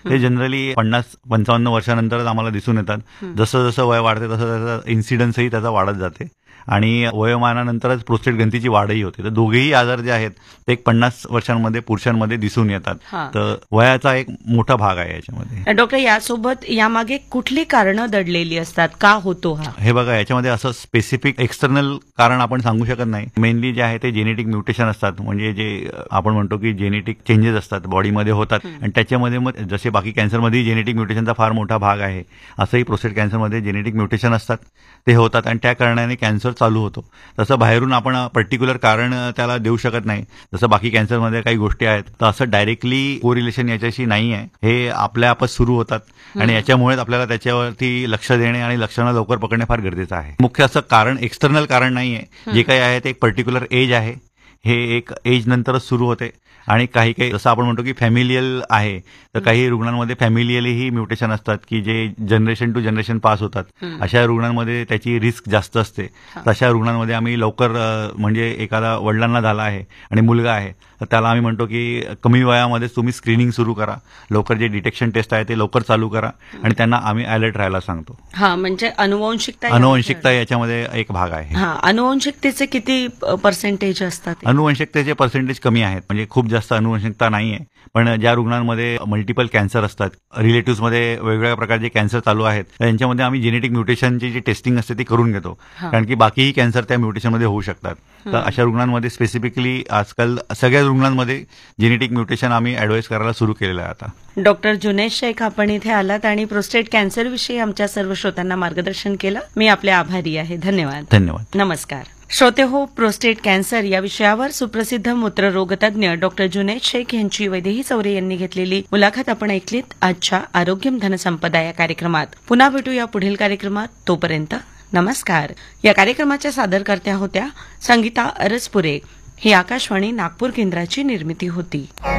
ते जनरली 50-55 वर्षानंतरच आम्हाला दिसून येतात. जसं जसं वय वाढते तसं तसं इन्सिडन्सही त्याचा वाढत जाते आणि वयोमानानंतरच प्रोस्टेट ग्रंथीची वाढही होते. तर दोघेही आजार जे आहेत ते एक 50 वर्षांमध्ये पुरुषांमध्ये दिसून येतात. तर वयाचा एक मोठा भाग आहे याच्यामध्ये. डॉक्टर, यासोबत यामागे कुठली कारणं दडलेली असतात, का होतो हा? हे बघा, याच्यामध्ये असं स्पेसिफिक एक्सटर्नल कारण आपण सांगू शकत नाही. मेनली जे आहे ते जेनेटिक म्युटेशन असतात, म्हणजे जे आपण म्हणतो की जेनेटिक चेंजेस असतात बॉडीमध्ये होतात आणि त्याच्यामध्ये मग जसे बाकी कॅन्सरमध्ये जेनेटिक म्युटेशनचा फार मोठा भाग आहे, असंही प्रोस्टेट कॅन्सरमध्ये जेनेटिक म्युटेशन असतात, ते होतात आणि त्या कारणाने कॅन्सर चालू होतो. तसं बाहेरून आपण पर्टिक्युलर कारण त्याला देऊ शकत नाही. जसं बाकी कॅन्सरमध्ये काही गोष्टी आहेत, तर असं डायरेक्टली कोरिलेशन याच्याशी नाही आहे. हे आपल्या आपच सुरू होतात आणि याच्यामुळेच आपल्याला त्याच्यावरती लक्ष देणे आणि लक्षणं लवकर पकडणे फार गरजेचं आहे. मुख्य असं कारण एक्सटर्नल कारण नाही आहे. जे काही आहे ते एक पर्टिक्युलर एज आहे. हे एक एज नंतरच सुरू होते आणि काही काही जसं आपण म्हणतो की फॅमिलियल आहे, तर काही रुग्णांमध्ये फॅमिलियलीही म्युटेशन असतात की जे जनरेशन टू जनरेशन पास होतात. अशा रुग्णांमध्ये त्याची रिस्क जास्त असते. तशा रुग्णांमध्ये आम्ही लवकर म्हणजे एखादा वडिलांना झाला आहे आणि मुलगा आहे, तर त्याला आम्ही म्हणतो की कमी वयामध्येच तुम्ही स्क्रीनिंग सुरू करा, लवकर जे डिटेक्शन टेस्ट आहे ते लवकर चालू करा आणि त्यांना आम्ही अलर्ट राहायला सांगतो. म्हणजे अनुवंशिकता याच्यामध्ये एक भाग आहे. अनुवंशिकतेचे किती पर्सेंटेज असतात? अनुवंशिकतेचे पर्सेंटेज कमी आहेत, म्हणजे खूप जास्त अनुवंशिकता नाही आहे. पण ज्या रुग्णांमध्ये मल्टिपल कॅन्सर असतात, रिलेटिव्हमध्ये वेगवेगळ्या प्रकारचे कॅन्सर चालू आहेत, त्यांच्यामध्ये आम्ही जेनेटिक म्युटेशनची जी टेस्टिंग असते ती करून घेतो, कारण की बाकीही कॅन्सर त्या म्युटेशनमध्ये होऊ शकतात. तर अशा रुग्णांमध्ये स्पेसिफिकली आजकाल सगळ्या रुग्णांमध्ये जेनेटिक म्युटेशन आम्ही ऍडवाइस करायला सुरू केलेलं आहे आता. डॉक्टर जुनैद शेख, आपण इथे आलात आणि प्रोस्टेट कॅन्सर विषयी आमच्या सर्व श्रोत्यांना मार्गदर्शन केलं. मी आपले आभारी आहे. धन्यवाद. धन्यवाद. नमस्कार. श्रोते हो, प्रोस्टेट कॅन्सर या विषयावर सुप्रसिद्ध मूत्ररोग तज्ञ डॉक्टर जुनैद शेख यांची वैदेही चौरे यांनी घेतलेली मुलाखत आपण ऐकलीत आजच्या आरोग्यम धनसंपदा या कार्यक्रमात. पुन्हा भेटूया पुढील कार्यक्रमात. तोपर्यंत नमस्कार. या कार्यक्रमाच्या सादरकर्त्या होत्या संगीता अरसपुरे. ही आकाशवाणी नागपूर केंद्राची निर्मिती होती.